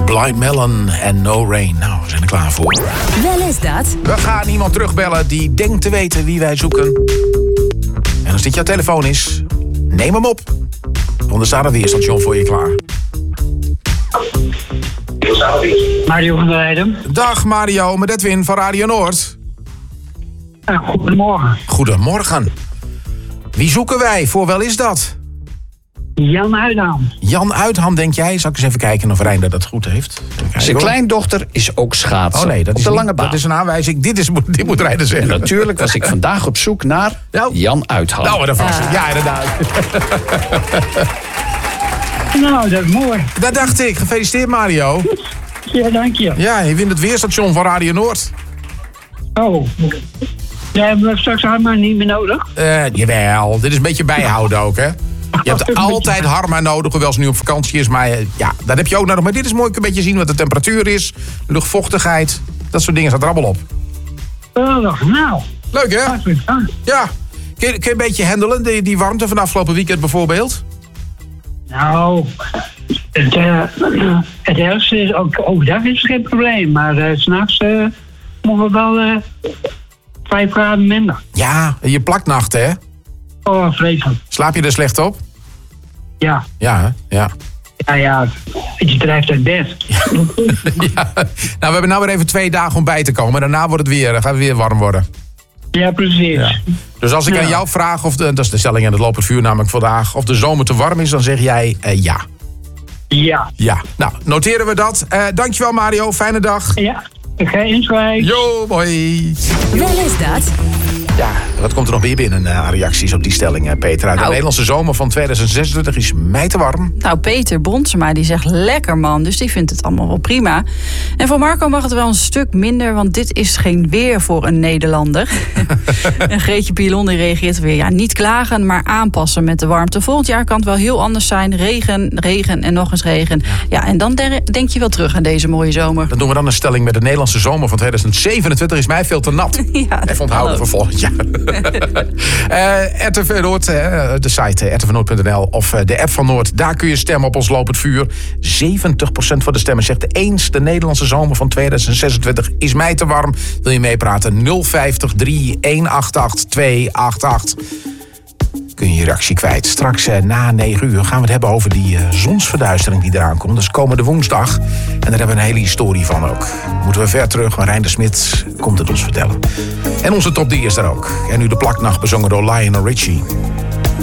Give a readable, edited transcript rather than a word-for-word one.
Blind Melon en No Rain. Nou, we zijn er klaar voor. Wel is dat. We gaan iemand terugbellen die denkt te weten wie wij zoeken. En als dit jouw telefoon is, neem hem op. Want er staat een weerstation voor je klaar. Mario van der Heijden. Dag Mario, met Edwin van Radio Noord. Goedemorgen. Goedemorgen. Wie zoeken wij? Voor wel is dat? Jan Uitham. Jan Uitham, denk jij? Zal ik eens even kijken of Reinder dat goed heeft? Zijn kleindochter is ook schaatser. Oh nee, dat op is de niet, lange baan. Dat is een aanwijzing. Dit moet Reinder zeggen. Natuurlijk was ik vandaag op zoek naar Jan Uitham. Nou, dat was het. Ja, inderdaad. Nou, dat is mooi. Dat dacht ik. Gefeliciteerd, Mario. Ja, dank je. Ja, je wint het weerstation van Radio Noord. Oh. Dat hebben we straks Harma niet meer nodig. Jawel, dit is een beetje bijhouden ook, hè? Je hebt altijd Harma nodig, hoewel ze nu op vakantie is. Maar ja, dat heb je ook nodig. Maar dit is mooi, een beetje zien wat de temperatuur is. Luchtvochtigheid, dat soort dingen staat er allemaal op. Nou. Leuk, hè? Ja. Kun je een beetje handelen, die warmte van afgelopen weekend bijvoorbeeld? Nou, het ergste is, ook overdag is geen probleem. Maar 's nachts mogen we wel 5 graden minder. Ja, je plaknachten, hè? Oh, vreselijk. Slaap je er slecht op? Ja. Ja, hè? Ja. Ja, je drijft uit bed. Ja. Nou, we hebben nou weer even 2 dagen om bij te komen. Daarna wordt het gaat het weer warm worden. Ja, precies. Ja. Dus als ik aan jou vraag, dat is de stelling aan het lopend vuur namelijk vandaag, of de zomer te warm is, dan zeg jij ja. Ja. Ja. Nou, noteren we dat. Dankjewel Mario, fijne dag. Ja, geen schrijf. Jo, mooi. Wel is dat. Ja, wat komt er nog weer binnen aan reacties op die stelling, Petra? De Nederlandse zomer van 2026 is mij te warm. Nou, Peter Bronsema die zegt lekker man, dus die vindt het allemaal wel prima. En voor Marco mag het wel een stuk minder, want dit is geen weer voor een Nederlander. En Greetje Pilon die reageert weer, ja, niet klagen, maar aanpassen met de warmte. Volgend jaar kan het wel heel anders zijn. Regen en nog eens regen. Ja, en dan denk je wel terug aan deze mooie zomer. Dan doen we dan een stelling met de Nederlandse zomer van 2027 is mij veel te nat. Ja, even onthouden voor volgend jaar. RTV Noord, de site rtvnoord.nl of de app van Noord. Daar kun je stemmen op ons lopend vuur. 70% van de stemmen zegt eens de Nederlandse zomer van 2026 is mij te warm. Wil je meepraten? 050 3188 288. Kun je je reactie kwijt. Straks na 9 uur gaan we het hebben over die zonsverduistering die eraan komt. Dat is komende woensdag. En daar hebben we een hele historie van ook. Moeten we ver terug, maar Reinder Smit komt het ons vertellen. En onze top 3 is er ook. En nu de plaknacht bezongen door Lionel Richie.